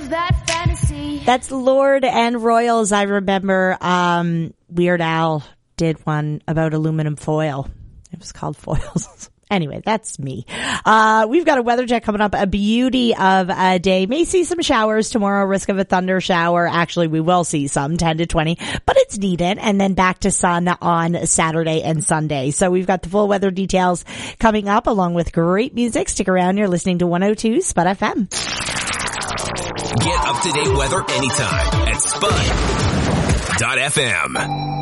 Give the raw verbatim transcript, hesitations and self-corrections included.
live that fantasy. That's Lord and Royals. I remember um Weird Al did one about aluminum foil. It was called Foils. Anyway, that's me. Uh, we've got a weather check coming up. A beauty of a day. May see some showers tomorrow. Risk of a thunder shower. Actually, we will see some, ten to twenty, but it's needed. And then back to sun on Saturday and Sunday. So we've got the full weather details coming up along with great music. Stick around. You're listening to one oh two Spud F M. Get up-to-date weather anytime at spud dot f m.